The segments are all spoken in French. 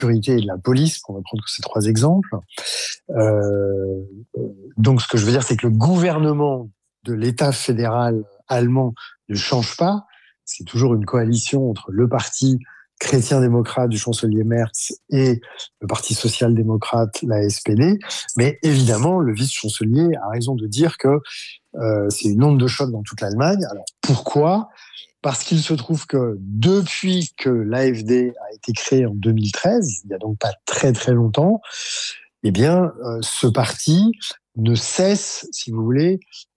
sécurité et de la police, pour ne prendre que ces 3 exemples. Donc, ce que je veux dire, c'est que le gouvernement de l'État fédéral allemand ne change pas. C'est toujours une coalition entre le parti chrétien-démocrate du chancelier Merz et le parti social-démocrate, la SPD. Mais évidemment, le vice-chancelier a raison de dire que c'est une onde de choc dans toute l'Allemagne. Alors, pourquoi ? Parce qu'il se trouve que depuis que l'AfD a été créée en 2013, il n'y a donc pas très très longtemps, eh bien, ce parti ne cesse, si vous voulez,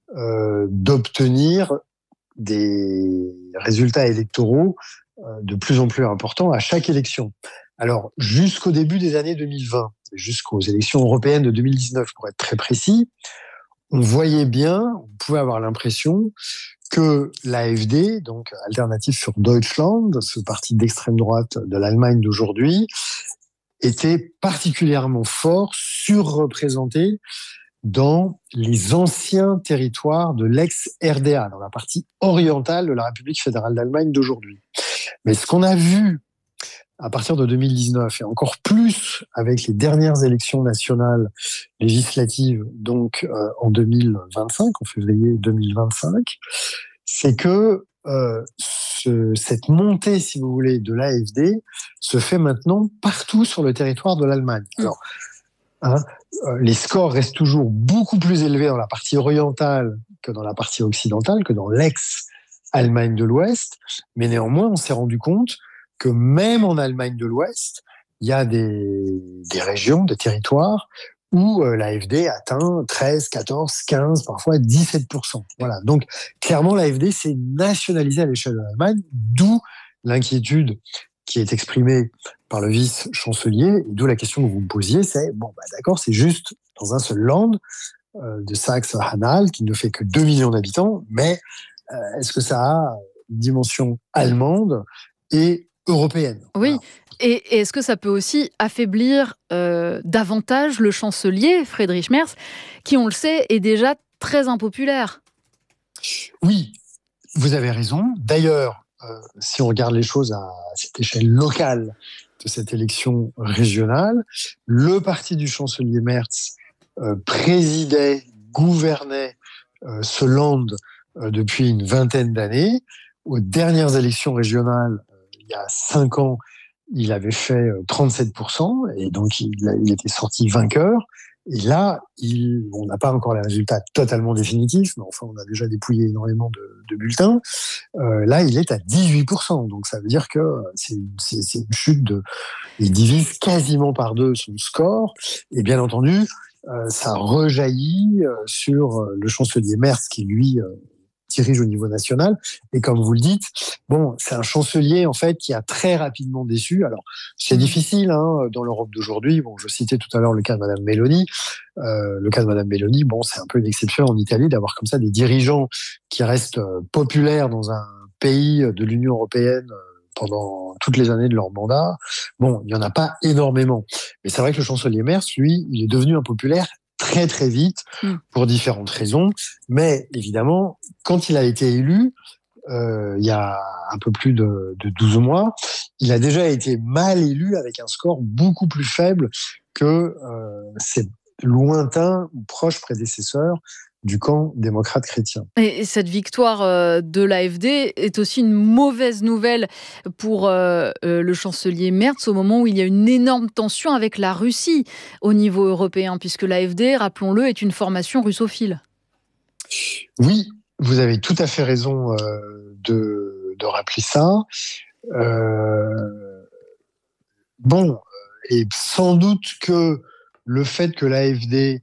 d'obtenir des résultats électoraux de plus en plus importants à chaque élection. Alors, jusqu'au début des années 2020, jusqu'aux élections européennes de 2019, pour être très précis, on voyait bien, on pouvait avoir l'impression que l'AfD, donc Alternative für Deutschland, ce parti d'extrême droite de l'Allemagne d'aujourd'hui, était particulièrement fort, surreprésenté dans les anciens territoires de l'ex-RDA, dans la partie orientale de la République fédérale d'Allemagne d'aujourd'hui. Mais ce qu'on a vu à partir de 2019, et encore plus avec les dernières élections nationales législatives, donc en 2025, en février 2025, c'est que cette montée, si vous voulez, de l'AfD se fait maintenant partout sur le territoire de l'Allemagne. Alors, les scores restent toujours beaucoup plus élevés dans la partie orientale que dans la partie occidentale, que dans l'ex-Allemagne de l'Ouest, mais néanmoins, on s'est rendu compte que même en Allemagne de l'Ouest, il y a des régions, des territoires où l'AfD atteint 13, 14, 15, parfois 17%. Voilà. Donc, clairement, l'AfD s'est nationalisée à l'échelle de l'Allemagne, d'où l'inquiétude qui est exprimée par le vice-chancelier, d'où la question que vous me posiez, c'est, d'accord, c'est juste dans un seul land de Saxe-Anhalt, qui ne fait que 2 millions d'habitants, mais est-ce que ça a une dimension allemande et européenne? Oui, voilà. Et est-ce que ça peut aussi affaiblir davantage le chancelier, Friedrich Merz, qui, on le sait, est déjà très impopulaire? Oui, vous avez raison. D'ailleurs, si on regarde les choses à cette échelle locale de cette élection régionale, le parti du chancelier Merz présidait, gouvernait ce land depuis une vingtaine d'années. Aux dernières élections régionales, il y a 5 ans, il avait fait 37%, et donc il était sorti vainqueur. Et là, on n'a pas encore les résultats totalement définitifs, mais enfin, on a déjà dépouillé énormément de bulletins. Là, il est à 18%, donc ça veut dire que c'est une chute il divise quasiment par 2 son score. Et bien entendu, ça rejaillit sur le chancelier Merz, qui lui dirige au niveau national. Et comme vous le dites, c'est un chancelier en fait qui a très rapidement déçu. Alors c'est difficile dans l'Europe d'aujourd'hui. Je citais tout à l'heure le cas de Madame Meloni. C'est un peu une exception en Italie d'avoir comme ça des dirigeants qui restent populaires dans un pays de l'Union européenne pendant toutes les années de leur mandat. Il n'y en a pas énormément. Mais c'est vrai que le chancelier Merz, lui, il est devenu impopulaire très très vite pour différentes raisons. Mais évidemment, quand il a été élu, il y a un peu plus de 12 mois, il a déjà été mal élu avec un score beaucoup plus faible que ses lointains ou proches prédécesseurs du camp démocrate chrétien. Et cette victoire de l'AfD est aussi une mauvaise nouvelle pour le chancelier Merz au moment où il y a une énorme tension avec la Russie au niveau européen, puisque l'AfD, rappelons-le, est une formation russophile. Oui, vous avez tout à fait raison de rappeler ça. Et sans doute que le fait que l'AfD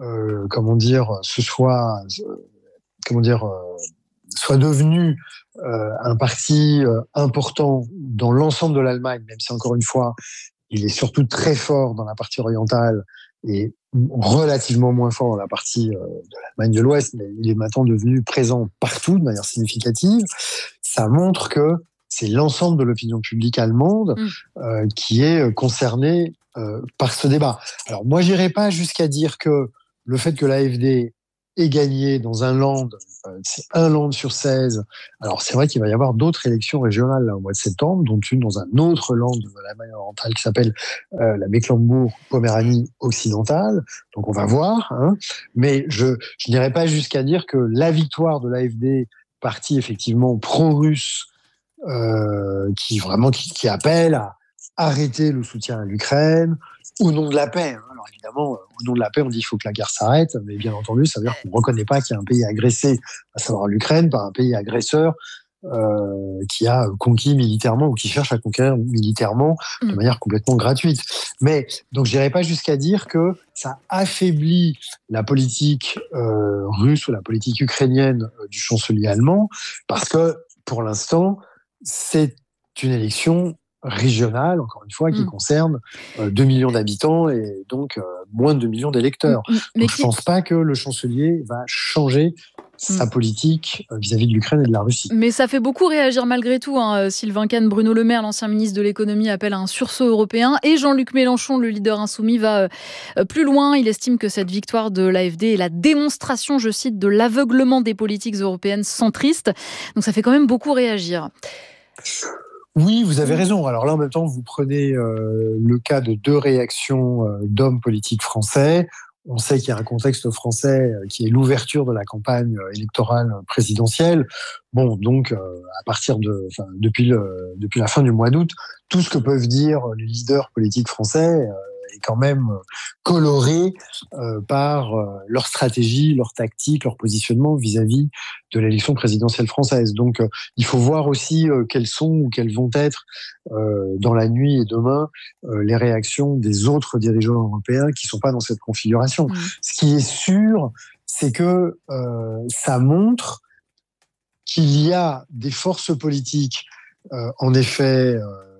soit devenu un parti important dans l'ensemble de l'Allemagne, même si encore une fois, il est surtout très fort dans la partie orientale et relativement moins fort dans la partie de l'Allemagne de l'Ouest, mais il est maintenant devenu présent partout de manière significative. Ça montre que c'est l'ensemble de l'opinion publique allemande qui est concernée par ce débat. Alors moi, j'irai pas jusqu'à dire que le fait que l'AfD est gagné dans un land, c'est un land sur 16. Alors c'est vrai qu'il va y avoir d'autres élections régionales là, au mois de septembre, dont une dans un autre land de l'Allemagne orientale qui s'appelle la Mecklembourg-Poméranie occidentale. Donc on va voir, hein. Mais je n'irai pas jusqu'à dire que la victoire de l'AfD, parti effectivement pro-russe, qui appelle à arrêter le soutien à l'Ukraine au nom de la paix. Hein. Alors évidemment, au nom de la paix, on dit qu'il faut que la guerre s'arrête, mais bien entendu, ça veut dire qu'on ne reconnaît pas qu'il y a un pays agressé, à savoir l'Ukraine, par un pays agresseur qui a conquis militairement ou qui cherche à conquérir militairement de manière complètement gratuite. Mais donc, je n'irai pas jusqu'à dire que ça affaiblit la politique russe ou la politique ukrainienne du chancelier allemand, parce que pour l'instant, c'est une élection régionale, encore une fois, qui concerne 2 millions d'habitants et donc moins de 2 millions d'électeurs. Donc, je ne pense pas que le chancelier va changer sa politique vis-à-vis de l'Ukraine et de la Russie. Mais ça fait beaucoup réagir malgré tout. Hein. Sylvain Kahn, Bruno Le Maire, l'ancien ministre de l'économie, appelle à un sursaut européen. Et Jean-Luc Mélenchon, le leader insoumis, va plus loin. Il estime que cette victoire de l'AfD est la démonstration, je cite, de l'aveuglement des politiques européennes centristes. Donc ça fait quand même beaucoup réagir. Oui, vous avez raison. Alors là, en même temps, vous prenez le cas de 2 réactions d'hommes politiques français. On sait qu'il y a un contexte français qui est l'ouverture de la campagne électorale présidentielle. Bon, donc à partir depuis la fin du mois d'août, tout ce que peuvent dire les leaders politiques français est quand même coloré par leur stratégie, leur tactique, leur positionnement vis-à-vis de l'élection présidentielle française. Donc, il faut voir aussi quelles sont ou quelles vont être dans la nuit et demain les réactions des autres dirigeants européens qui ne sont pas dans cette configuration. Ce qui est sûr, c'est que ça montre qu'il y a des forces politiques, en effet,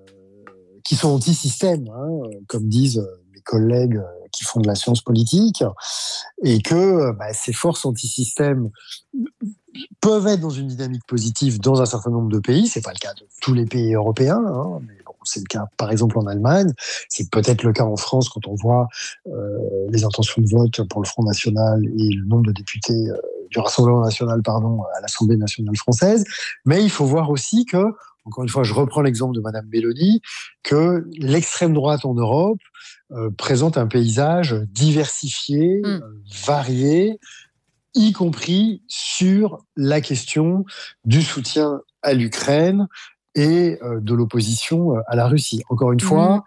qui sont anti-système, hein, comme disent mes collègues qui font de la science politique, et que ces forces anti-système peuvent être dans une dynamique positive dans un certain nombre de pays. C'est pas le cas de tous les pays européens, hein, mais bon, c'est le cas par exemple en Allemagne. C'est peut-être le cas en France quand on voit les intentions de vote pour le Front National et le nombre de députés du Rassemblement National, à l'Assemblée nationale française. Mais il faut voir aussi que, encore une fois, je reprends l'exemple de Madame Meloni, que l'extrême droite en Europe présente un paysage diversifié, varié, y compris sur la question du soutien à l'Ukraine et de l'opposition à la Russie. Encore une fois,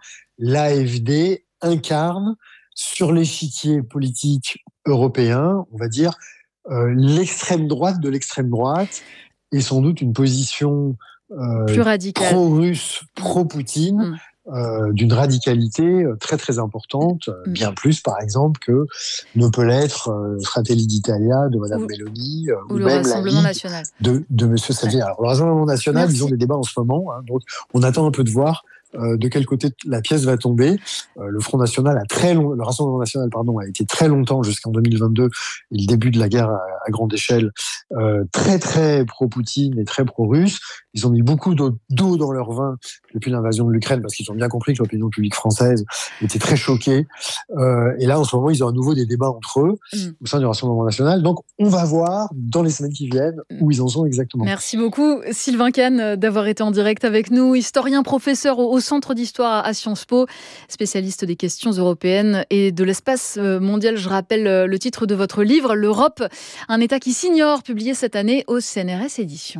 l'AfD incarne sur l'échiquier politique européen, on va dire, l'extrême droite de l'extrême droite, et sans doute une position plus radicale, pro-russe, pro-Poutine, d'une radicalité très très importante, bien plus par exemple que ne peut l'être Fratelli d'Italia de Madame Meloni ou le Rassemblement National de Monsieur Salvini. Alors le Rassemblement National, ils ont des débats en ce moment, hein, donc on attend un peu de voir de quel côté la pièce va tomber. Le Front National le Rassemblement National, a été très longtemps, jusqu'en 2022, et le début de la guerre à grande échelle, très très pro-Poutine et très pro-russe. Ils ont mis beaucoup d'eau dans leur vin depuis l'invasion de l'Ukraine, parce qu'ils ont bien compris que l'opinion publique française était très choquée. Et là, en ce moment, ils ont à nouveau des débats entre eux au sein du Rassemblement National. Donc, on va voir dans les semaines qui viennent où ils en sont exactement. Merci beaucoup, Sylvain Kahn, d'avoir été en direct avec nous. Historien, professeur au Centre d'Histoire à Sciences Po, spécialiste des questions européennes et de l'espace mondial. Je rappelle le titre de votre livre, L'Europe, un État qui s'ignore, publié cette année au CNRS Éditions.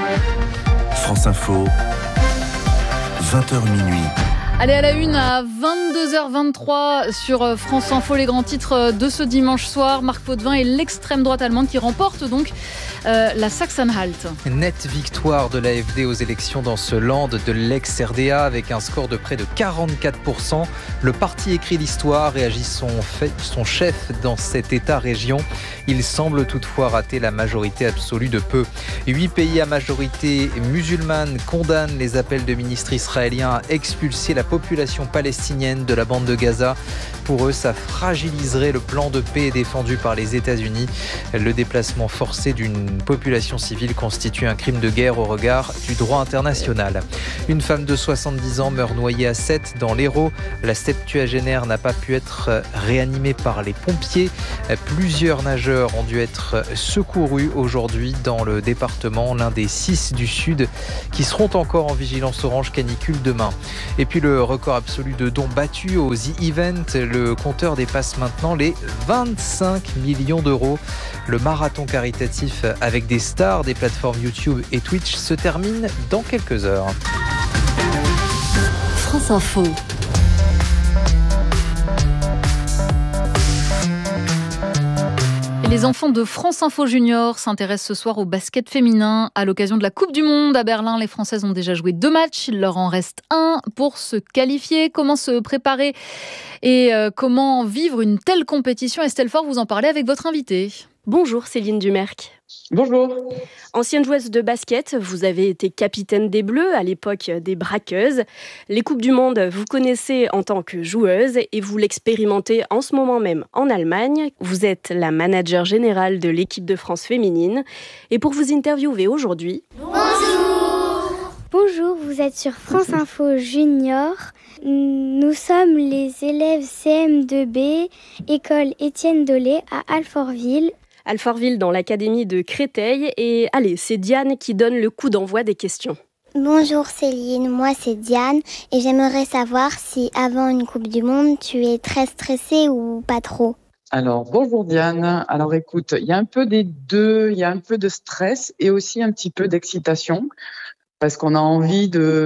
France Info, 20h minuit. Allez, à la une, à 22h23 sur France Info, les grands titres de ce dimanche soir. Marc Potvin et l'extrême droite allemande qui remporte donc la Sachsen-Anhalt. Nette victoire de l'AfD aux élections dans ce land de l'ex-RDA avec un score de près de 44%. Le parti écrit l'histoire et agit son chef dans cet État-région. Il semble toutefois rater la majorité absolue de peu. 8 pays à majorité musulmane condamnent les appels de ministres israéliens à expulser la population palestinienne de la bande de Gaza. Pour eux, ça fragiliserait le plan de paix défendu par les États-Unis. Le déplacement forcé d'une population civile constitue un crime de guerre au regard du droit international. Une femme de 70 ans meurt noyée à Sète dans l'Hérault. La septuagénaire n'a pas pu être réanimée par les pompiers. Plusieurs nageurs ont dû être secourus aujourd'hui dans le département, l'un des 6 du Sud qui seront encore en vigilance orange canicule demain. Et puis le record absolu de dons battus au The Event, le compteur dépasse maintenant les 25 millions d'euros. Le marathon caritatif avec des stars des plateformes YouTube et Twitch se termine dans quelques heures. France Info. Les enfants de France Info Junior s'intéressent ce soir au basket féminin. À l'occasion de la Coupe du Monde à Berlin, les Françaises ont déjà joué 2 matchs. Il leur en reste un pour se qualifier. Comment se préparer et comment vivre une telle compétition? Estelle Faure, vous en parlez avec votre invitée. Bonjour Céline Dumerc. Bonjour. Ancienne joueuse de basket, vous avez été capitaine des Bleus à l'époque des Braqueuses. Les Coupes du Monde, vous connaissez en tant que joueuse et vous l'expérimentez en ce moment même en Allemagne. Vous êtes la manager générale de l'équipe de France féminine. Et pour vous interviewer aujourd'hui... Bonjour, vous êtes sur France Info Junior. Nous sommes les élèves CM2B, école Étienne Dolé à Alfortville. Alfortville dans l'académie de Créteil. Et allez, c'est Diane qui donne le coup d'envoi des questions. Bonjour Céline, moi c'est Diane et j'aimerais savoir si avant une Coupe du Monde, tu es très stressée ou pas trop. Alors, bonjour Diane. Alors écoute, il y a un peu des deux, il y a un peu de stress et aussi un petit peu d'excitation. Parce qu'on a envie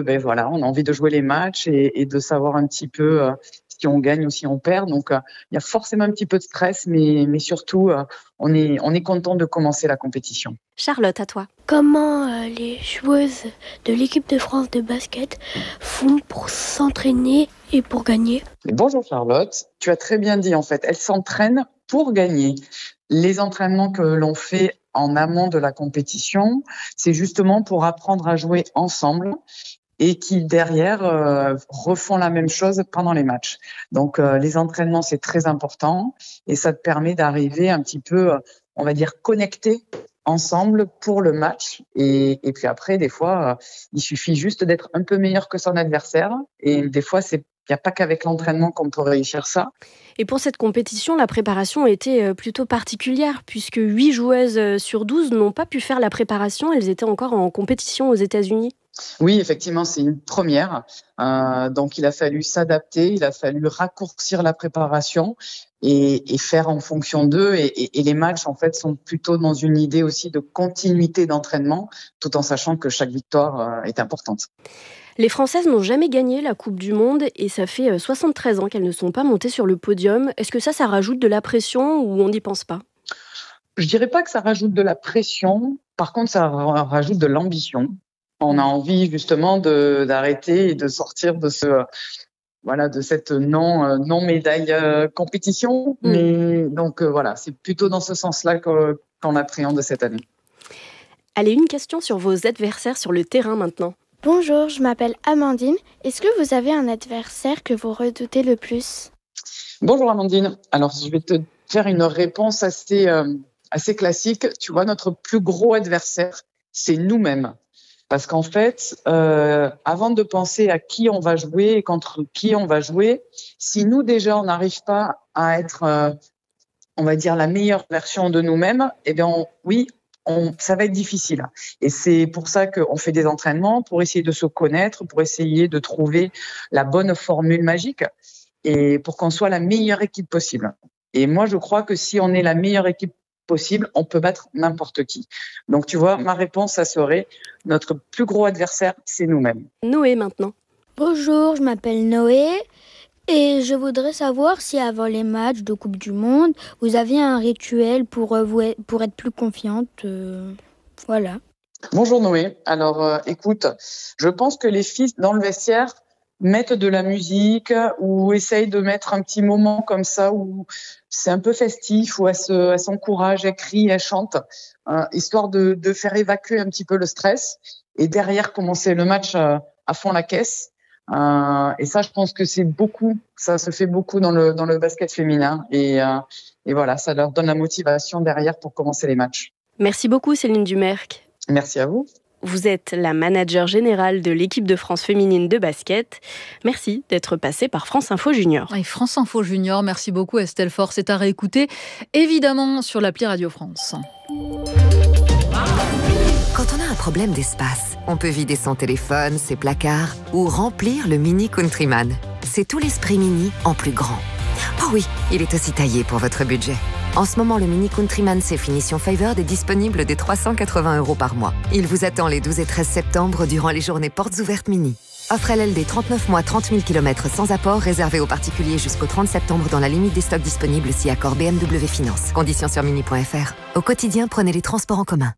on a envie de jouer les matchs et de savoir un petit peu si on gagne ou si on perd. Donc, il y a forcément un petit peu de stress, mais surtout, on est content de commencer la compétition. Charlotte, à toi. Comment les joueuses de l'équipe de France de basket font pour s'entraîner et pour gagner? Bonjour Charlotte, tu as très bien dit en fait, elles s'entraînent pour gagner. Les entraînements que l'on fait en amont de la compétition, c'est justement pour apprendre à jouer ensemble et qui derrière refont la même chose pendant les matchs. Donc les entraînements, c'est très important et ça te permet d'arriver un petit peu, on va dire, connecté ensemble pour le match. Et puis après, des fois, il suffit juste d'être un peu meilleur que son adversaire. Et des fois, il n'y a pas qu'avec l'entraînement qu'on peut réussir ça. Et pour cette compétition, la préparation était plutôt particulière puisque 8 joueuses sur 12 n'ont pas pu faire la préparation. Elles étaient encore en compétition aux États-Unis. Oui, effectivement, c'est une première. Donc, il a fallu s'adapter, il a fallu raccourcir la préparation et faire en fonction d'eux. Et les matchs, en fait, sont plutôt dans une idée aussi de continuité d'entraînement, tout en sachant que chaque victoire est importante. Les Françaises n'ont jamais gagné la Coupe du Monde et ça fait 73 ans qu'elles ne sont pas montées sur le podium. Est-ce que ça rajoute de la pression ou on n'y pense pas? Je dirais pas que ça rajoute de la pression. Par contre, ça rajoute de l'ambition. On a envie justement d'arrêter et de sortir de de cette non médaille compétition. Mais donc voilà, c'est plutôt dans ce sens-là qu'on appréhende cette année. Allez, une question sur vos adversaires sur le terrain maintenant. Bonjour, je m'appelle Amandine. Est-ce que vous avez un adversaire que vous redoutez le plus? Bonjour Amandine. Alors, je vais te faire une réponse assez classique. Tu vois, notre plus gros adversaire, c'est nous-mêmes. Parce qu'en fait, avant de penser à qui on va jouer et contre qui on va jouer, si nous déjà on n'arrive pas à être, on va dire, la meilleure version de nous-mêmes, eh bien ça va être difficile. Et c'est pour ça qu'on fait des entraînements, pour essayer de se connaître, pour essayer de trouver la bonne formule magique et pour qu'on soit la meilleure équipe possible. Et moi, je crois que si on est la meilleure équipe possible, on peut battre n'importe qui. Donc, tu vois, ma réponse, ça serait notre plus gros adversaire, c'est nous-mêmes. Noé, maintenant. Bonjour, je m'appelle Noé. Et je voudrais savoir si avant les matchs de Coupe du Monde, vous aviez un rituel pour être plus confiante. Voilà. Bonjour Noé. Alors écoute, je pense que les filles dans le vestiaire mettent de la musique ou essayent de mettre un petit moment comme ça où c'est un peu festif, où elles s'encouragent, elles crient, elles chantent, histoire de faire évacuer un petit peu le stress et derrière commencer le match à fond la caisse. Et ça, je pense que ça se fait beaucoup dans le basket féminin. Et voilà, ça leur donne la motivation derrière pour commencer les matchs. Merci beaucoup, Céline Dumerc. Merci à vous. Vous êtes la manager générale de l'équipe de France féminine de basket. Merci d'être passée par France Info Junior. Et France Info Junior, merci beaucoup Estelle Faure. C'est à réécouter, évidemment, sur l'appli Radio France. Quand on a un problème d'espace, on peut vider son téléphone, ses placards ou remplir le Mini Countryman. C'est tout l'esprit Mini en plus grand. Oh oui, il est aussi taillé pour votre budget. En ce moment, le Mini Countryman C Finition Favored est disponible dès 380 € par mois. Il vous attend les 12 et 13 septembre durant les journées portes ouvertes Mini. Offre LLD 39 mois, 30 000 km sans apport, réservé aux particuliers jusqu'au 30 septembre dans la limite des stocks disponibles si accord BMW Finance. Conditions sur mini.fr. Au quotidien, prenez les transports en commun.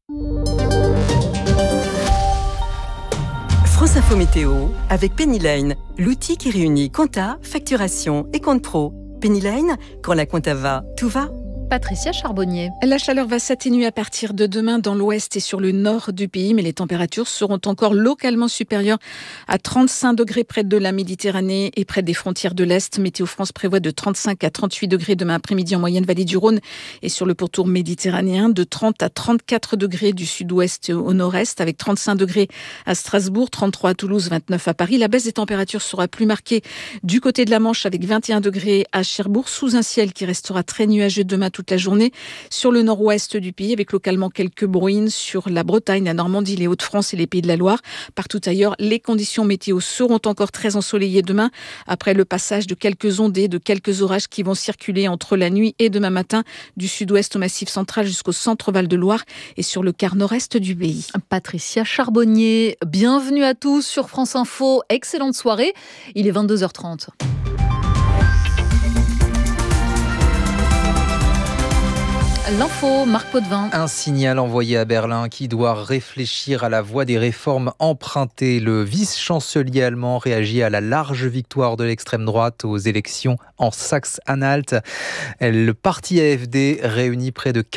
France Info Météo avec Pennyline, l'outil qui réunit compta, facturation et compte pro. Pennyline, quand la compta va, tout va. Patricia Charbonnier. La chaleur va s'atténuer à partir de demain dans l'ouest et sur le nord du pays, mais les températures seront encore localement supérieures à 35 degrés près de la Méditerranée et près des frontières de l'Est. Météo France prévoit de 35 à 38 degrés demain après-midi en moyenne vallée du Rhône et sur le pourtour méditerranéen, de 30 à 34 degrés du sud-ouest au nord-est, avec 35 degrés à Strasbourg, 33 à Toulouse, 29 à Paris. La baisse des températures sera plus marquée du côté de la Manche avec 21 degrés à Cherbourg, sous un ciel qui restera très nuageux demain toute la journée sur le nord-ouest du pays, avec localement quelques bruines sur la Bretagne, la Normandie, les Hauts-de-France et les Pays de la Loire. Partout ailleurs, les conditions météo seront encore très ensoleillées demain, après le passage de quelques ondées, de quelques orages qui vont circuler entre la nuit et demain matin, du sud-ouest au Massif central jusqu'au centre Val-de-Loire et sur le quart nord-est du pays. Patricia Charbonnier, bienvenue à tous sur France Info. Excellente soirée, il est 22h30. L'info, Marc Potvin. Un signal envoyé à Berlin qui doit réfléchir à la voie des réformes empruntées. Le vice-chancelier allemand réagit à la large victoire de l'extrême droite aux élections en Saxe-Anhalt. Le parti AfD réunit près de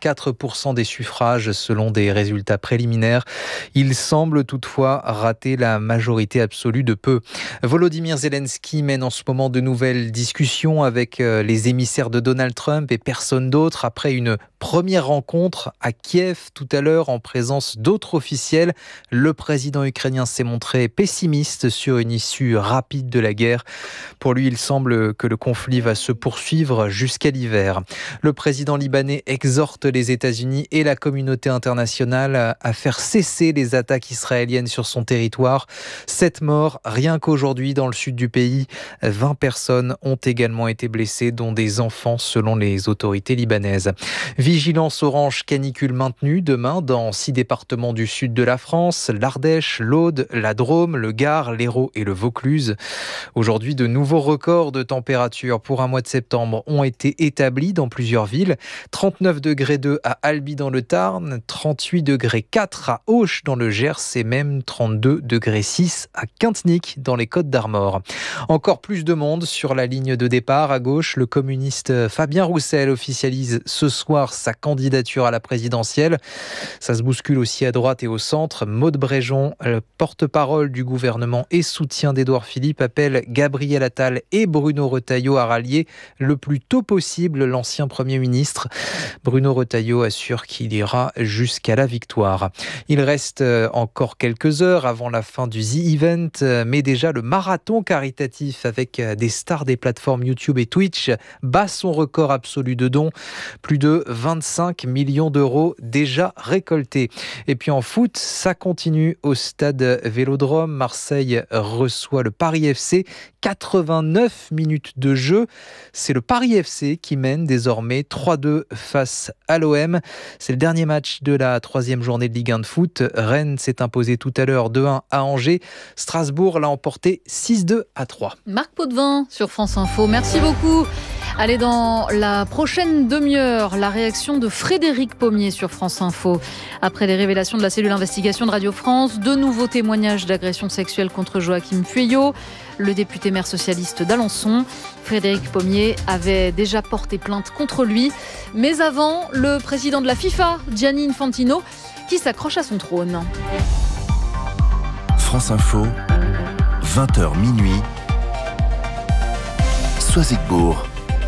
44% des suffrages selon des résultats préliminaires. Il semble toutefois rater la majorité absolue de peu. Volodymyr Zelensky mène en ce moment de nouvelles discussions avec les émissaires de Donald Trump et personne d'autre après une première rencontre à Kiev tout à l'heure en présence d'autres officiels. Le président ukrainien s'est montré pessimiste sur une issue rapide de la guerre. Pour lui, il semble que le conflit va se poursuivre jusqu'à l'hiver. Le président libanais exhorte les États-Unis et la communauté internationale à faire cesser les attaques israéliennes sur son territoire. 7 morts rien qu'aujourd'hui dans le sud du pays. 20 personnes ont également été blessées, dont des enfants selon les autorités libanaises. Vigilance orange canicule maintenue demain dans 6 départements du sud de la France, l'Ardèche, l'Aude, la Drôme, le Gard, l'Hérault et le Vaucluse. Aujourd'hui, de nouveaux records de température pour un mois de septembre ont été établis dans plusieurs villes. 39 degrés 2 à Albi dans le Tarn, 38 degrés 4 à Auch dans le Gers et même 32 degrés 6 à Quintenic dans les Côtes-d'Armor. Encore plus de monde sur la ligne de départ. À gauche, le communiste Fabien Roussel officialise ce soir sa candidature à la présidentielle. Ça se bouscule aussi à droite et au centre. Maude Bréjon, porte-parole du gouvernement et soutien d'Édouard Philippe, appelle Gabriel Attal et Bruno Retailleau à rallier le plus tôt possible l'ancien Premier ministre. Bruno Retailleau assure qu'il ira jusqu'à la victoire. Il reste encore quelques heures avant la fin du The Event, mais déjà le marathon caritatif avec des stars des plateformes YouTube et Twitch bat son record absolu de dons. Plus de 25 millions d'euros déjà récoltés. Et puis en foot, ça continue au stade Vélodrome. Marseille reçoit le Paris FC. 89 minutes de jeu. C'est le Paris FC qui mène désormais 3-2 face à l'OM. C'est le dernier match de la 3e journée de Ligue 1 de foot. Rennes s'est imposé tout à l'heure 2-1 à Angers. Strasbourg l'a emporté 6-2 à 3. Marc Potvin sur France Info. Merci beaucoup. Allez, dans la prochaine demi-heure, la réaction de Frédéric Pommier sur France Info. Après les révélations de la cellule investigation de Radio France, de nouveaux témoignages d'agression sexuelle contre Joachim Pueyo, le député maire socialiste d'Alençon. Frédéric Pommier avait déjà porté plainte contre lui. Mais avant, le président de la FIFA, Gianni Infantino, qui s'accroche à son trône. France Info, 20h minuit. Soisigbourg.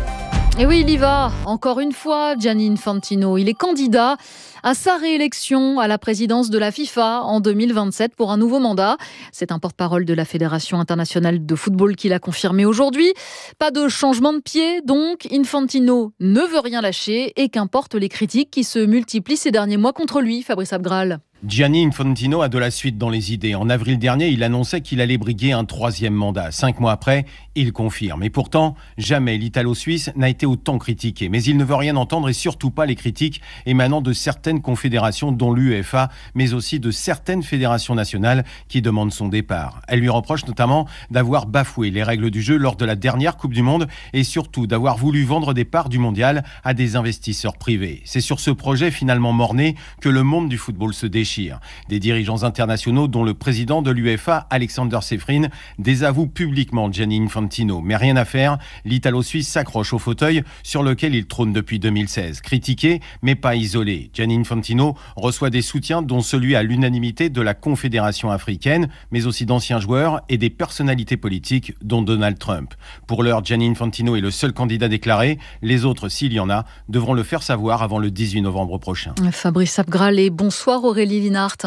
Et oui, il y va, encore une fois, Gianni Infantino. Il est candidat à sa réélection à la présidence de la FIFA en 2027 pour un nouveau mandat. C'est un porte-parole de la Fédération internationale de football qui l'a confirmé aujourd'hui. Pas de changement de pied, donc Infantino ne veut rien lâcher et qu'importe les critiques qui se multiplient ces derniers mois contre lui, Fabrice Abgral. Gianni Infantino a de la suite dans les idées. En avril dernier, il annonçait qu'il allait briguer un 3e mandat. 5 mois après, il confirme. Et pourtant, jamais l'Italo-Suisse n'a été autant critiqué. Mais il ne veut rien entendre et surtout pas les critiques émanant de certaines confédérations, dont l'UEFA, mais aussi de certaines fédérations nationales qui demandent son départ. Elle lui reproche notamment d'avoir bafoué les règles du jeu lors de la dernière Coupe du Monde et surtout d'avoir voulu vendre des parts du mondial à des investisseurs privés. C'est sur ce projet finalement mort-né que le monde du football se déchire. Des dirigeants internationaux, dont le président de l'UEFA, Alexander Ceferin, désavouent publiquement Gianni Infantino. Mais rien à faire, l'Italo-Suisse s'accroche au fauteuil sur lequel il trône depuis 2016. Critiqué, mais pas isolé. Gianni Infantino reçoit des soutiens, dont celui à l'unanimité de la Confédération africaine, mais aussi d'anciens joueurs et des personnalités politiques, dont Donald Trump. Pour l'heure, Gianni Infantino est le seul candidat déclaré. Les autres, s'il y en a, devront le faire savoir avant le 18 novembre prochain. Fabrice Abgral et bonsoir Aurélie Linhart.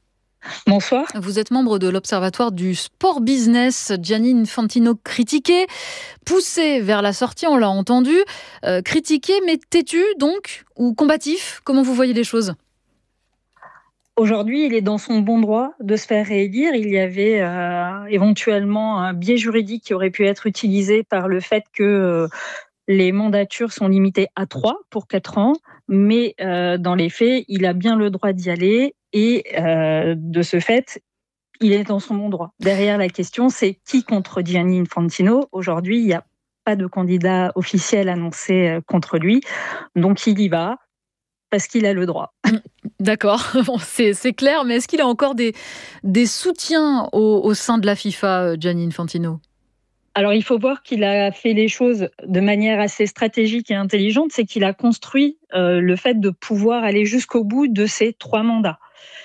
Bonsoir. Vous êtes membre de l'Observatoire du sport business. Gianni Infantino critiqué, poussé vers la sortie, on l'a entendu. Critiqué mais têtu donc, ou combatif? Comment vous voyez les choses? Aujourd'hui, il est dans son bon droit de se faire réélire. Il y avait éventuellement un biais juridique qui aurait pu être utilisé par le fait que les mandatures sont limitées à 3 pour 4 ans. Mais dans les faits, il a bien le droit d'y aller. Et de ce fait, il est dans son bon droit. Derrière la question, c'est qui contre Gianni Infantino? Aujourd'hui, il n'y a pas de candidat officiel annoncé contre lui. Donc il y va parce qu'il a le droit. D'accord, bon, c'est clair. Mais est-ce qu'il a encore des soutiens au sein de la FIFA, Gianni Infantino? Alors, il faut voir qu'il a fait les choses de manière assez stratégique et intelligente. C'est qu'il a construit le fait de pouvoir aller jusqu'au bout de ses 3 mandats.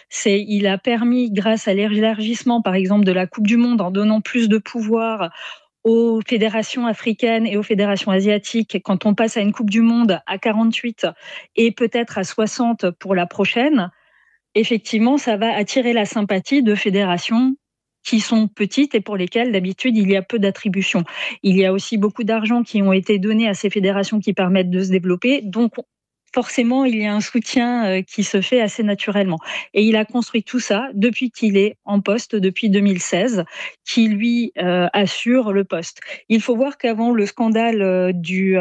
Il a permis, grâce à l'élargissement, par exemple, de la Coupe du Monde, en donnant plus de pouvoir aux fédérations africaines et aux fédérations asiatiques, quand on passe à une Coupe du Monde à 48 et peut-être à 60 pour la prochaine, effectivement, ça va attirer la sympathie de fédérations qui sont petites et pour lesquelles, d'habitude, il y a peu d'attributions. Il y a aussi beaucoup d'argent qui ont été donnés à ces fédérations qui permettent de se développer. Donc, forcément, il y a un soutien qui se fait assez naturellement. Et il a construit tout ça depuis qu'il est en poste, depuis 2016, qui lui assure le poste. Il faut voir qu'avant le scandale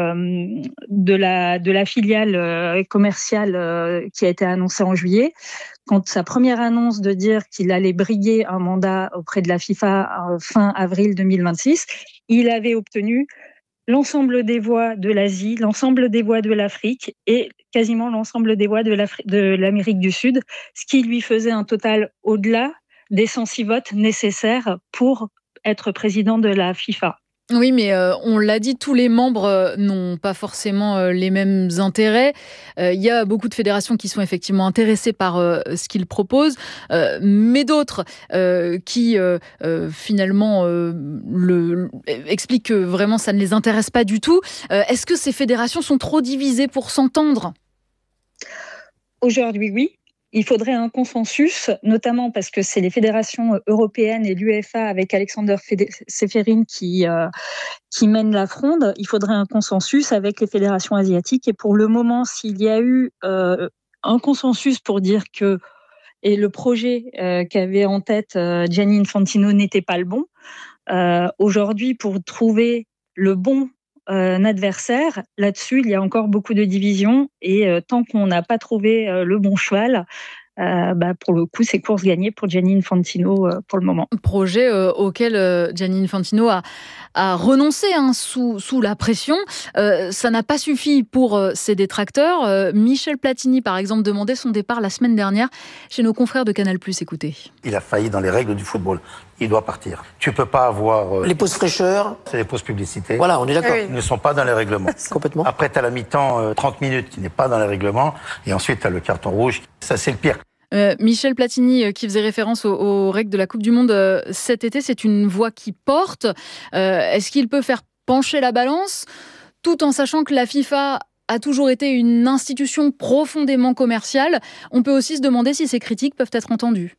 de la filiale commerciale qui a été annoncée en juillet, quand sa première annonce de dire qu'il allait briguer un mandat auprès de la FIFA fin avril 2026, il avait obtenu l'ensemble des voix de l'Asie, l'ensemble des voix de l'Afrique et quasiment l'ensemble des voix de l'Amérique du Sud, ce qui lui faisait un total au-delà des 106 votes nécessaires pour être président de la FIFA. Oui, mais on l'a dit, tous les membres n'ont pas forcément les mêmes intérêts. Il y a beaucoup de fédérations qui sont effectivement intéressées par ce qu'il propose, mais d'autres qui finalement expliquent que vraiment ça ne les intéresse pas du tout. Est-ce que ces fédérations sont trop divisées pour s'entendre? Aujourd'hui, oui. Il faudrait un consensus, notamment parce que c'est les fédérations européennes et l'UEFA avec Alexander Ceferin qui mènent la fronde. Il faudrait un consensus avec les fédérations asiatiques. Et pour le moment, s'il y a eu un consensus pour dire que le projet qu'avait en tête Gianni Infantino n'était pas le bon, aujourd'hui, pour trouver le bon adversaire, là-dessus, il y a encore beaucoup de divisions et tant qu'on n'a pas trouvé le bon cheval, pour le coup, c'est course gagnée pour Gianni Infantino pour le moment. Projet auquel Gianni Infantino a renoncé sous la pression. Ça n'a pas suffi pour ses détracteurs. Michel Platini, par exemple, demandait son départ la semaine dernière chez nos confrères de Canal+. Écoutez. Il a failli dans les règles du football. Il doit partir. Tu peux pas avoir... les pauses fraîcheurs. C'est les pauses publicités. Voilà, on est d'accord. Ils ne sont pas dans les règlements. Complètement. Après, tu as la mi-temps, 30 minutes qui n'est pas dans les règlements. Et ensuite, tu as le carton rouge. Ça, c'est le pire. Michel Platini, qui faisait référence aux règles de la Coupe du Monde cet été, c'est une voix qui porte. Est-ce qu'il peut faire pencher la balance, tout en sachant que la FIFA a toujours été une institution profondément commerciale? On peut aussi se demander si ces critiques peuvent être entendues.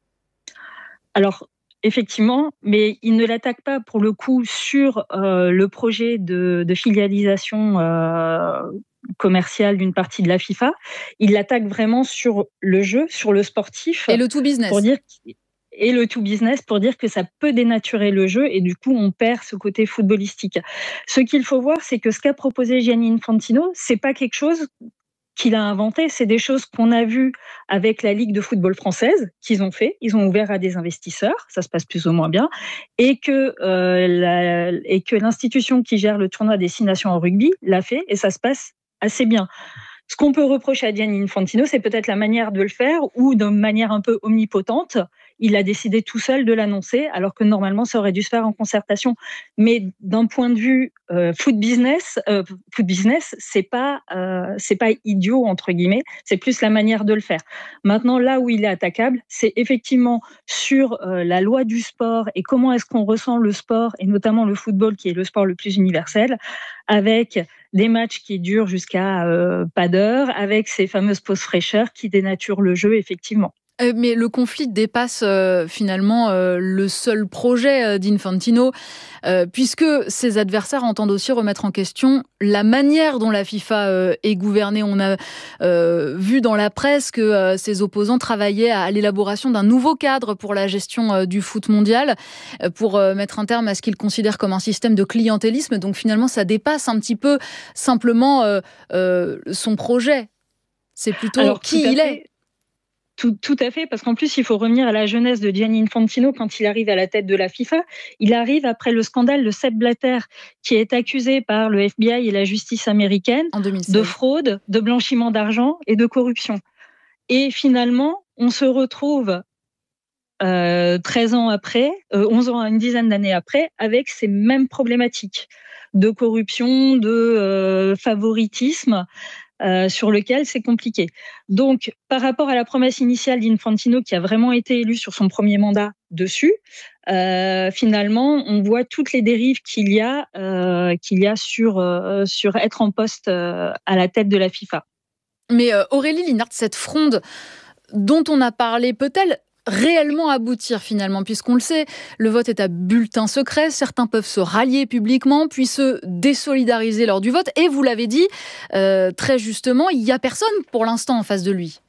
Alors, effectivement, mais il ne l'attaque pas pour le coup sur le projet de filialisation commerciale d'une partie de la FIFA. Il l'attaque vraiment sur le jeu, sur le sportif. Et le tout business. Et le tout business pour dire que ça peut dénaturer le jeu et du coup on perd ce côté footballistique. Ce qu'il faut voir, c'est que ce qu'a proposé Gianni Infantino, c'est pas quelque chose qu'il a inventé, c'est des choses qu'on a vues avec la Ligue de football française qu'ils ont fait. Ils ont ouvert à des investisseurs, ça se passe plus ou moins bien, et que l'institution qui gère le tournoi des 6 nations en rugby l'a fait et ça se passe assez bien. Ce qu'on peut reprocher à Gianni Infantino, c'est peut-être la manière de le faire ou de manière un peu omnipotente. Il a décidé tout seul de l'annoncer, alors que normalement, ça aurait dû se faire en concertation. Mais d'un point de vue foot business, c'est pas idiot, entre guillemets, c'est plus la manière de le faire. Maintenant, là où il est attaquable, c'est effectivement sur la loi du sport et comment est-ce qu'on ressent le sport, et notamment le football, qui est le sport le plus universel, avec des matchs qui durent jusqu'à pas d'heure, avec ces fameuses pauses fraîcheurs qui dénaturent le jeu, effectivement. Mais le conflit dépasse finalement le seul projet d'Infantino, puisque ses adversaires entendent aussi remettre en question la manière dont la FIFA est gouvernée. On a vu dans la presse que ses opposants travaillaient à l'élaboration d'un nouveau cadre pour la gestion du foot mondial, pour mettre un terme à ce qu'ils considèrent comme un système de clientélisme. Donc finalement, ça dépasse un petit peu simplement son projet. C'est plutôt qui il est. Tout à fait, parce qu'en plus, il faut revenir à la jeunesse de Gianni Infantino quand il arrive à la tête de la FIFA. Il arrive après le scandale de Sepp Blatter, qui est accusé par le FBI et la justice américaine de fraude, de blanchiment d'argent et de corruption. Et finalement, on se retrouve 13 ans après, 11 ans, une dizaine d'années après, avec ces mêmes problématiques de corruption, de favoritisme, sur lequel c'est compliqué. Donc, par rapport à la promesse initiale d'Infantino, qui a vraiment été élu sur son premier mandat dessus, finalement, on voit toutes les dérives qu'il y a sur être en poste à la tête de la FIFA. Mais Aurélie Linhart, cette fronde dont on a parlé, peut-elle réellement aboutir finalement, puisqu'on le sait, le vote est à bulletin secret, certains peuvent se rallier publiquement, puis se désolidariser lors du vote, et vous l'avez dit très justement, il n'y a personne pour l'instant en face de lui.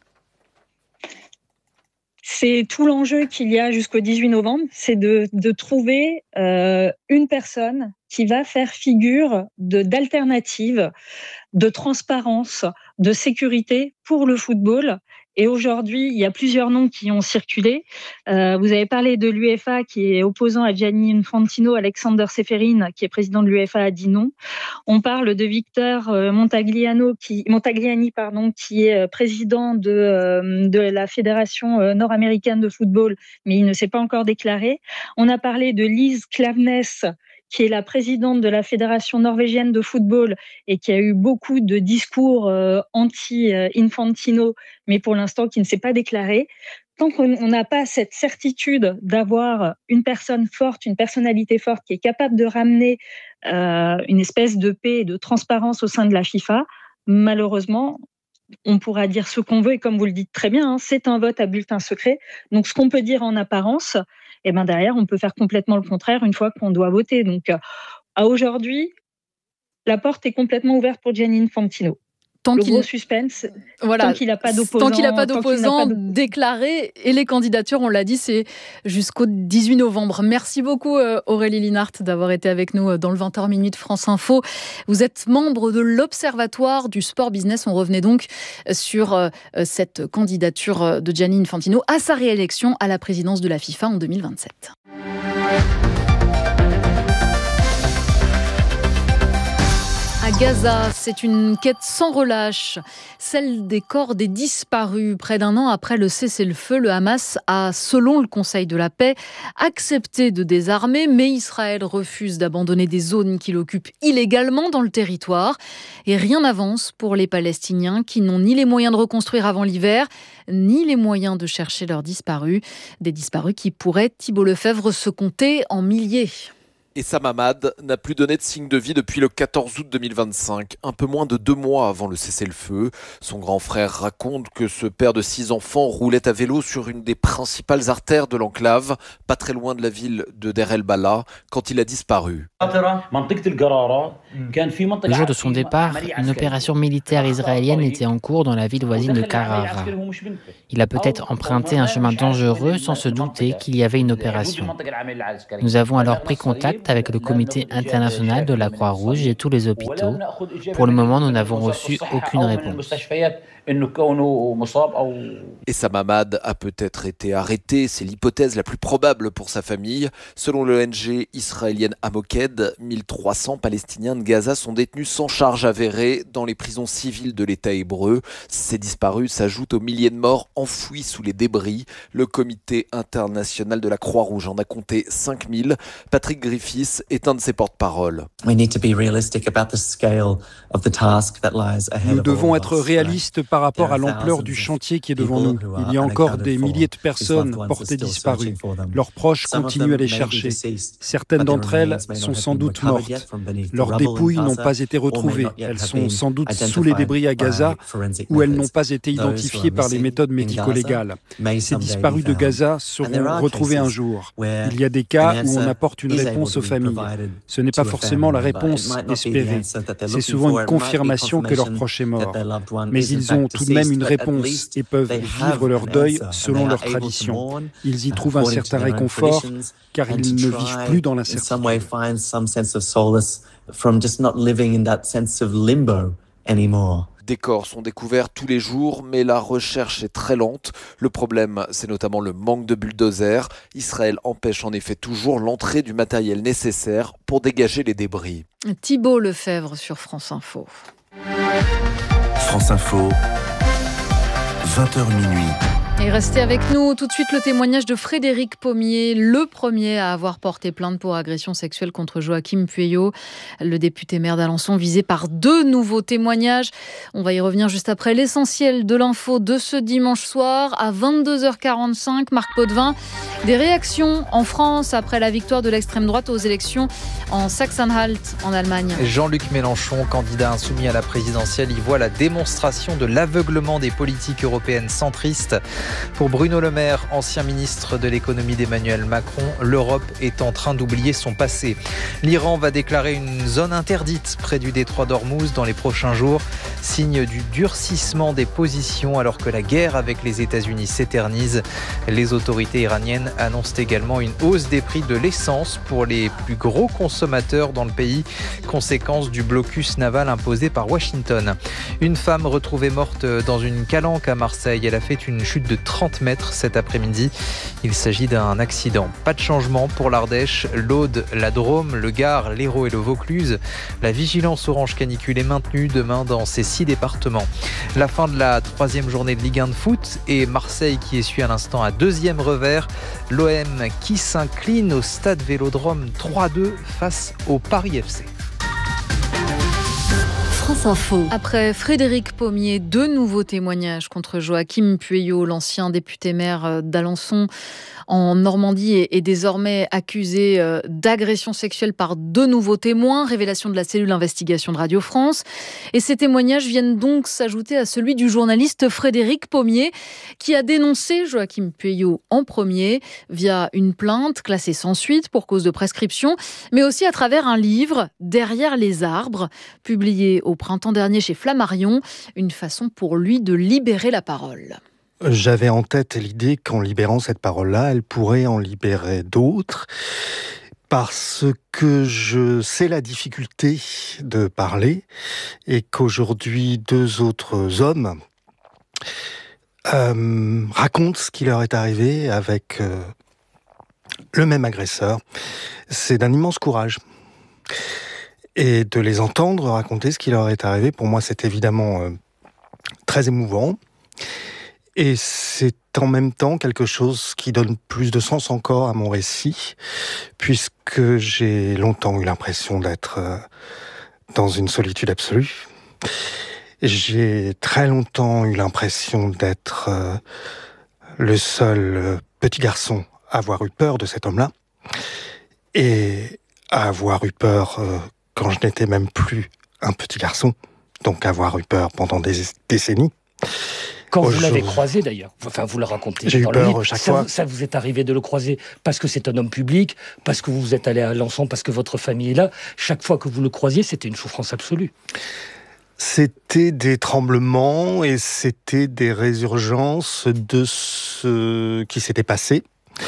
C'est tout l'enjeu qu'il y a jusqu'au 18 novembre, c'est de trouver une personne qui va faire figure d'alternative, de transparence, de sécurité pour le football. Et aujourd'hui, il y a plusieurs noms qui ont circulé. Vous avez parlé de l'UEFA qui est opposant à Gianni Infantino. Alexander Seferin, qui est président de l'UEFA, a dit non. On parle de Victor Montagliani, qui est président de la Fédération nord-américaine de football, mais il ne s'est pas encore déclaré. On a parlé de Lise Klaveness, qui est la présidente de la Fédération norvégienne de football et qui a eu beaucoup de discours anti-Infantino, mais pour l'instant qui ne s'est pas déclarée. Tant qu'on n'a pas cette certitude d'avoir une personne forte, une personnalité forte qui est capable de ramener une espèce de paix et de transparence au sein de la FIFA, malheureusement, on pourra dire ce qu'on veut, et comme vous le dites très bien, c'est un vote à bulletin secret. Donc ce qu'on peut dire en apparence, et ben derrière, on peut faire complètement le contraire une fois qu'on doit voter. Donc, à aujourd'hui, la porte est complètement ouverte pour Gianni Infantino. Gros suspense, tant qu'il n'a pas d'opposant déclaré. Et les candidatures, on l'a dit, c'est jusqu'au 18 novembre. Merci beaucoup Aurélie Linhart d'avoir été avec nous dans le 20h Minuit de France Info. Vous êtes membre de l'Observatoire du Sport Business. On revenait donc sur cette candidature de Gianni Infantino à sa réélection à la présidence de la FIFA en 2027. À Gaza, c'est une quête sans relâche, celle des corps des disparus. Près d'un an après le cessez-le-feu, le Hamas a, selon le Conseil de la paix, accepté de désarmer, mais Israël refuse d'abandonner des zones qu'il occupe illégalement dans le territoire. Et rien n'avance pour les Palestiniens qui n'ont ni les moyens de reconstruire avant l'hiver, ni les moyens de chercher leurs disparus. Des disparus qui pourraient, Thibault Lefebvre, se compter en milliers. Et Sam Hamad n'a plus donné de signe de vie depuis le 14 août 2025, un peu moins de 2 mois avant le cessez-le-feu. Son grand frère raconte que ce père de 6 enfants roulait à vélo sur une des principales artères de l'enclave, pas très loin de la ville de Deir el-Bala, quand il a disparu. Le jour de son départ, une opération militaire israélienne était en cours dans la ville voisine de Karara. Il a peut-être emprunté un chemin dangereux sans se douter qu'il y avait une opération. Nous avons alors pris contact avec le comité international de la Croix-Rouge et tous les hôpitaux. Pour le moment, nous n'avons reçu aucune réponse. Et Sam Hamad a peut-être été arrêté, c'est l'hypothèse la plus probable pour sa famille. Selon l'ONG israélienne Hamoked, 1300 Palestiniens de Gaza sont détenus sans charge avérée dans les prisons civiles de l'État hébreu. Ces disparus s'ajoutent aux milliers de morts enfouis sous les débris. Le comité international de la Croix-Rouge en a compté 5000. Patrick Griffiths est un de ses porte-parole. Nous devons être réalistes par rapport à l'ampleur du chantier qui est devant nous. Il y a encore des milliers de personnes portées disparues. Leurs proches continuent à les chercher. Certaines d'entre elles sont sans doute mortes. Leurs dépouilles n'ont pas été retrouvées. Elles sont sans doute sous les débris à Gaza ou elles n'ont pas été identifiées par les méthodes médico-légales. Ces disparus de Gaza seront retrouvés un jour. Il y a des cas où on apporte une réponse aux familles. Ce n'est pas forcément la réponse espérée. C'est souvent une confirmation que leur proche est mort. Mais ils ont tout de même une réponse et peuvent vivre leur deuil selon leur tradition. Ils y trouvent un certain réconfort car ils ne vivent plus dans l'incertitude. Des corps sont découverts tous les jours, mais la recherche est très lente. Le problème, c'est notamment le manque de bulldozers. Israël empêche en effet toujours l'entrée du matériel nécessaire pour dégager les débris. Thibault Lefebvre sur France Info. France Info, 20h minuit. Et restez avec nous, tout de suite le témoignage de Frédéric Pommier, le premier à avoir porté plainte pour agression sexuelle contre Joachim Pueyo, le député maire d'Alençon visé par 2 nouveaux témoignages. On va y revenir juste après l'essentiel de l'info de ce dimanche soir à 22h45. Marc Potvin, des réactions en France après la victoire de l'extrême droite aux élections en Sachsen-Anhalt en Allemagne. Jean-Luc Mélenchon, candidat insoumis à la présidentielle, y voit la démonstration de l'aveuglement des politiques européennes centristes. Pour Bruno Le Maire, ancien ministre de l'économie d'Emmanuel Macron, l'Europe est en train d'oublier son passé. L'Iran va déclarer une zone interdite près du détroit d'Ormuz dans les prochains jours, signe du durcissement des positions alors que la guerre avec les États-Unis s'éternise. Les autorités iraniennes annoncent également une hausse des prix de l'essence pour les plus gros consommateurs dans le pays, conséquence du blocus naval imposé par Washington. Une femme retrouvée morte dans une calanque à Marseille. Elle a fait une chute de 30 mètres cet après-midi. Il s'agit d'un accident. Pas de changement pour l'Ardèche, l'Aude, la Drôme, le Gard, l'Hérault et le Vaucluse. La vigilance orange canicule est maintenue demain dans ces 6 départements. La fin de la 3e journée de Ligue 1 de foot et Marseille qui essuie à l'instant un 2e revers. L'OM qui s'incline au stade Vélodrome 3-2 face au Paris FC. Après Frédéric Pommier, 2 nouveaux témoignages contre Joachim Pueyo, l'ancien député maire d'Alençon en Normandie est désormais accusé d'agression sexuelle par 2 nouveaux témoins, révélation de la cellule investigation de Radio France. Et ces témoignages viennent donc s'ajouter à celui du journaliste Frédéric Pommier qui a dénoncé Joachim Pueyo en premier via une plainte classée sans suite pour cause de prescription, mais aussi à travers un livre, Derrière les arbres, publié au printemps dernier chez Flammarion, une façon pour lui de libérer la parole. J'avais en tête l'idée qu'en libérant cette parole-là, elle pourrait en libérer d'autres, parce que je sais la difficulté de parler et qu'aujourd'hui 2 autres hommes racontent ce qui leur est arrivé avec le même agresseur. C'est d'un immense courage. Et de les entendre raconter ce qui leur est arrivé, pour moi, c'est évidemment très émouvant. Et c'est en même temps quelque chose qui donne plus de sens encore à mon récit, puisque j'ai longtemps eu l'impression d'être dans une solitude absolue. J'ai très longtemps eu l'impression d'être le seul petit garçon à avoir eu peur de cet homme-là, et à avoir eu peur quand je n'étais même plus un petit garçon, donc avoir eu peur pendant des décennies. Quand vous l'avez croisé d'ailleurs, enfin vous le racontez j'ai dans eu le peur livre, chaque fois. Ça vous est arrivé de le croiser parce que c'est un homme public, parce que vous êtes allé à Alençon, parce que votre famille est là. Chaque fois que vous le croisiez, c'était une souffrance absolue. C'était des tremblements et c'était des résurgences de ce qui s'était passé.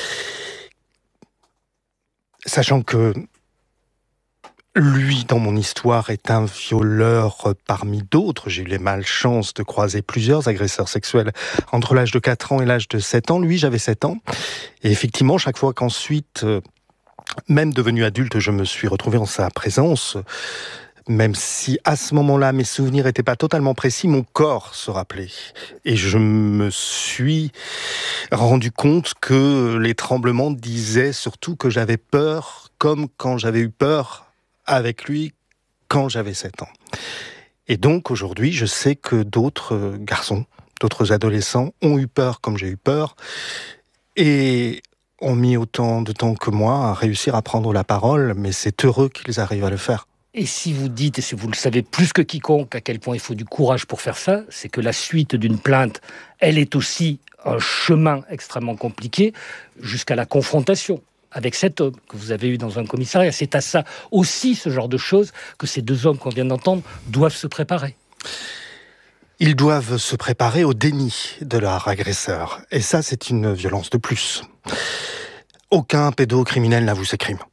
Sachant que lui, dans mon histoire, est un violeur parmi d'autres. J'ai eu les malchances de croiser plusieurs agresseurs sexuels entre l'âge de 4 ans et l'âge de 7 ans. Lui, j'avais 7 ans. Et effectivement, chaque fois qu'ensuite, même devenu adulte, je me suis retrouvé en sa présence, même si à ce moment-là, mes souvenirs n'étaient pas totalement précis, mon corps se rappelait. Et je me suis rendu compte que les tremblements disaient surtout que j'avais peur, comme quand j'avais eu peur avec lui quand j'avais 7 ans. Et donc aujourd'hui, je sais que d'autres garçons, d'autres adolescents ont eu peur comme j'ai eu peur et ont mis autant de temps que moi à réussir à prendre la parole, mais c'est heureux qu'ils arrivent à le faire. Et si vous dites, et si vous le savez plus que quiconque, à quel point il faut du courage pour faire ça, c'est que la suite d'une plainte, elle est aussi un chemin extrêmement compliqué jusqu'à la confrontation avec cet homme que vous avez eu dans un commissariat. C'est à ça aussi, ce genre de choses, que ces deux hommes qu'on vient d'entendre doivent se préparer. Ils doivent se préparer au déni de leur agresseur. Et ça, c'est une violence de plus. Aucun pédocriminel n'avoue ses crimes.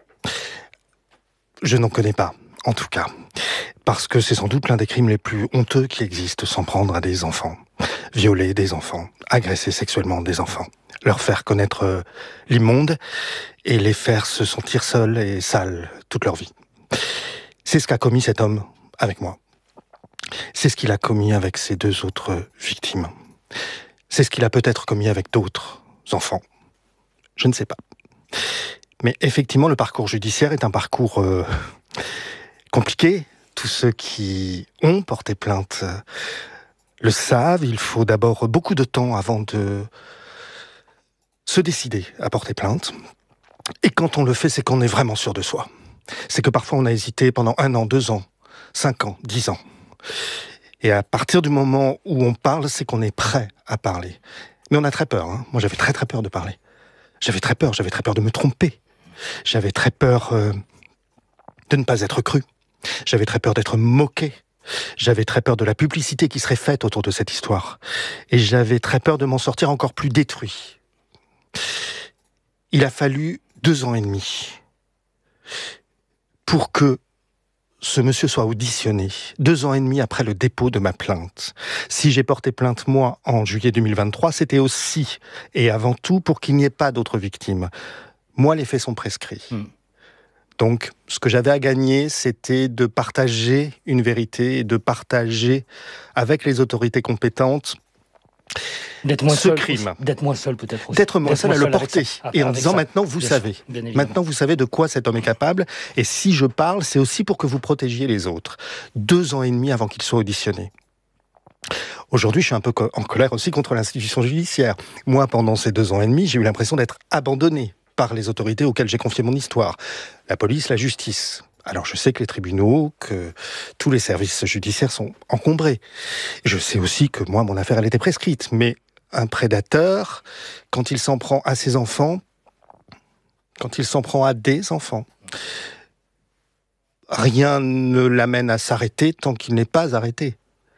Je n'en connais pas, en tout cas. Parce que c'est sans doute l'un des crimes les plus honteux qui existent, s'en prendre à des enfants. Violer des enfants, agresser sexuellement des enfants. Leur faire connaître l'immonde et les faire se sentir seuls et sales toute leur vie. C'est ce qu'a commis cet homme avec moi. C'est ce qu'il a commis avec ses deux autres victimes. C'est ce qu'il a peut-être commis avec d'autres enfants. Je ne sais pas. Mais effectivement, le parcours judiciaire est un parcours compliqué. Tous ceux qui ont porté plainte le savent. Il faut d'abord beaucoup de temps avant de se décider à porter plainte. Et quand on le fait, c'est qu'on est vraiment sûr de soi. C'est que parfois on a hésité pendant 1 an, 2 ans, 5 ans, 10 ans. Et à partir du moment où on parle, c'est qu'on est prêt à parler. Mais on a très peur. Moi, j'avais très très peur de parler. J'avais très peur de me tromper. J'avais très peur de ne pas être cru. J'avais très peur d'être moqué. J'avais très peur de la publicité qui serait faite autour de cette histoire. Et j'avais très peur de m'en sortir encore plus détruit. Il a fallu 2 ans et demi pour que ce monsieur soit auditionné, 2 ans et demi après le dépôt de ma plainte. Si j'ai porté plainte, moi, en juillet 2023, c'était aussi et avant tout pour qu'il n'y ait pas d'autres victimes. Moi, les faits sont prescrits. Donc, ce que j'avais à gagner, c'était de partager une vérité et de partager avec les autorités compétentes d'être moins ce seul, crime. D'être moins seul peut-être aussi. D'être moins seul à le porter. Et en disant, ça, maintenant vous savez. Maintenant vous savez de quoi cet homme est capable. Et si je parle, c'est aussi pour que vous protégiez les autres. 2 ans et demi avant qu'il soit auditionné. Aujourd'hui, je suis un peu en colère aussi contre l'institution judiciaire. Moi, pendant ces 2 ans et demi, j'ai eu l'impression d'être abandonné par les autorités auxquelles j'ai confié mon histoire. La police, la justice. Alors je sais que les tribunaux, que tous les services judiciaires sont encombrés. Je sais aussi que moi, mon affaire, elle était prescrite. Mais un prédateur, quand il s'en prend à ses enfants, quand il s'en prend à des enfants, rien ne l'amène à s'arrêter tant qu'il n'est pas arrêté.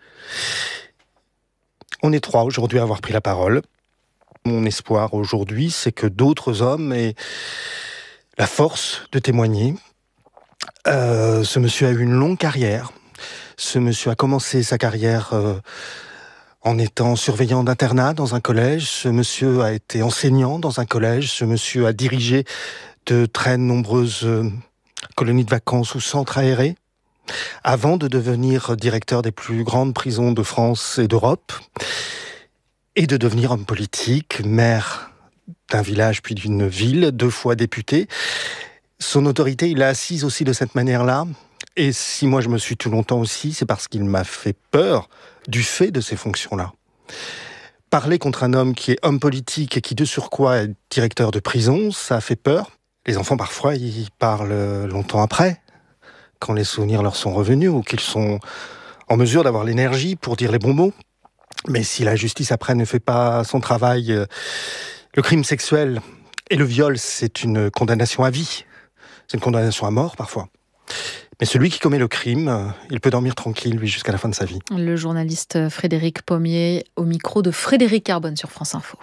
On est 3 aujourd'hui à avoir pris la parole. Mon espoir aujourd'hui, c'est que d'autres hommes aient la force de témoigner. Ce monsieur a eu une longue carrière. Ce monsieur a commencé sa carrière en étant surveillant d'internat dans un collège. Ce monsieur a été enseignant dans un collège. Ce monsieur a dirigé de très nombreuses colonies de vacances ou centres aérés. avant de devenir directeur des plus grandes prisons de France et d'Europe, et de devenir homme politique, maire d'un village puis d'une ville, 2 fois député. Son autorité, il l'a assise aussi de cette manière-là. Et si moi je me suis tout longtemps aussi, c'est parce qu'il m'a fait peur du fait de ces fonctions-là. Parler contre un homme qui est homme politique et qui de surcroît est directeur de prison, ça fait peur. Les enfants parfois, ils parlent longtemps après, quand les souvenirs leur sont revenus ou qu'ils sont en mesure d'avoir l'énergie pour dire les bons mots. Mais si la justice après ne fait pas son travail, le crime sexuel et le viol, c'est une condamnation à vie. C'est une condamnation à mort parfois. Mais celui qui commet le crime, il peut dormir tranquille, lui, jusqu'à la fin de sa vie. Le journaliste Frédéric Pommier au micro de Frédéric Carbone sur France Info.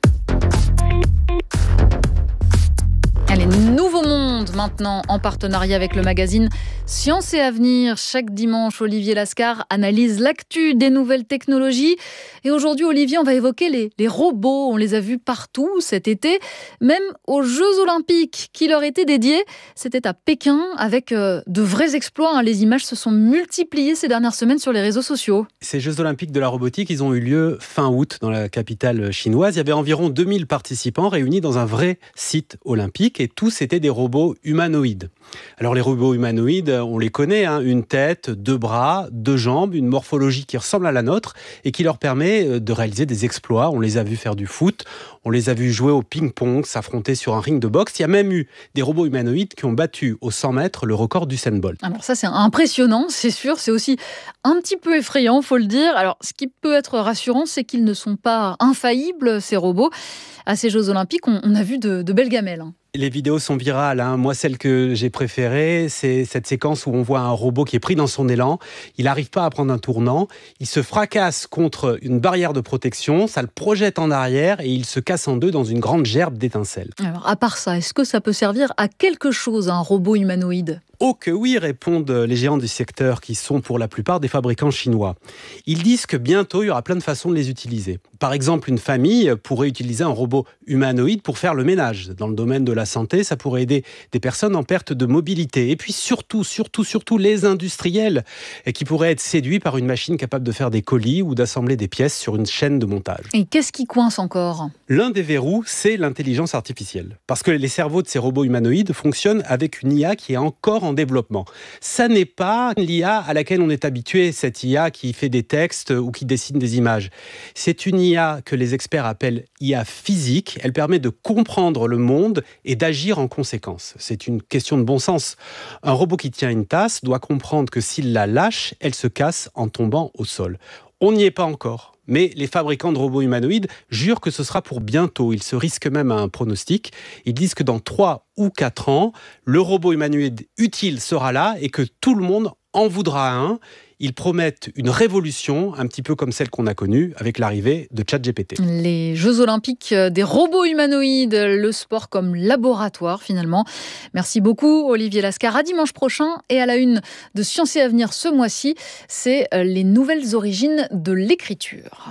Allez, Nouveau Monde maintenant en partenariat avec le magazine Science et Avenir. Chaque dimanche, Olivier Lascar analyse l'actu des nouvelles technologies. Et aujourd'hui, Olivier, on va évoquer les robots. On les a vus partout cet été, même aux Jeux Olympiques qui leur étaient dédiés. C'était à Pékin avec de vrais exploits. Les images se sont multipliées ces dernières semaines sur les réseaux sociaux. Ces Jeux Olympiques de la robotique, ils ont eu lieu fin août dans la capitale chinoise. Il y avait environ 2000 participants réunis dans un vrai site olympique. Et tous étaient des robots humanoïdes. Alors les robots humanoïdes, on les connaît, une tête, 2 bras, 2 jambes, une morphologie qui ressemble à la nôtre et qui leur permet de réaliser des exploits. On les a vus faire du foot, on les a vus jouer au ping-pong, s'affronter sur un ring de boxe. Il y a même eu des robots humanoïdes qui ont battu aux 100 mètres le record d'Usain Bolt. Alors ça, c'est impressionnant, c'est sûr. C'est aussi un petit peu effrayant, faut le dire. Alors ce qui peut être rassurant, c'est qu'ils ne sont pas infaillibles, ces robots. À ces Jeux Olympiques, on a vu de belles gamelles. Les vidéos sont virales. Moi, celle que j'ai préférée, c'est cette séquence où on voit un robot qui est pris dans son élan. Il n'arrive pas à prendre un tournant. Il se fracasse contre une barrière de protection. Ça le projette en arrière et il se casse en 2 dans une grande gerbe d'étincelles. Alors, à part ça, est-ce que ça peut servir à quelque chose, un robot humanoïde ? Oh que oui, répondent les géants du secteur qui sont pour la plupart des fabricants chinois. Ils disent que bientôt, il y aura plein de façons de les utiliser. Par exemple, une famille pourrait utiliser un robot humanoïde pour faire le ménage. Dans le domaine de la santé, ça pourrait aider des personnes en perte de mobilité. Et puis surtout, les industriels qui pourraient être séduits par une machine capable de faire des colis ou d'assembler des pièces sur une chaîne de montage. Et qu'est-ce qui coince encore ? L'un des verrous, c'est l'intelligence artificielle. Parce que les cerveaux de ces robots humanoïdes fonctionnent avec une IA qui est encore en développement. Ça n'est pas l'IA à laquelle on est habitué, cette IA qui fait des textes ou qui dessine des images. C'est une IA que les experts appellent IA physique. Elle permet de comprendre le monde et d'agir en conséquence. C'est une question de bon sens. Un robot qui tient une tasse doit comprendre que s'il la lâche, elle se casse en tombant au sol. On n'y est pas encore. Mais les fabricants de robots humanoïdes jurent que ce sera pour bientôt. Ils se risquent même à un pronostic. Ils disent que dans 3 ou 4 ans, le robot humanoïde utile sera là et que tout le monde en voudra un. Ils promettent une révolution, un petit peu comme celle qu'on a connue avec l'arrivée de ChatGPT. Les Jeux Olympiques des robots humanoïdes, le sport comme laboratoire finalement. Merci beaucoup Olivier Lascar. À dimanche prochain et à la une de Science et Avenir ce mois-ci, c'est les nouvelles origines de l'écriture.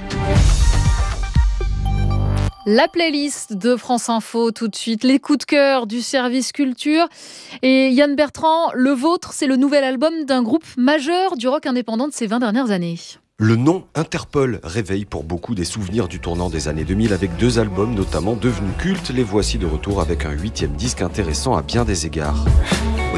La playlist de France Info, tout de suite, les coups de cœur du service culture. Et Yann Bertrand, le vôtre, c'est le nouvel album d'un groupe majeur du rock indépendant de ces 20 dernières années. Le nom Interpol réveille pour beaucoup des souvenirs du tournant des années 2000 avec 2 albums notamment devenus cultes. Les voici de retour avec un 8e disque intéressant à bien des égards.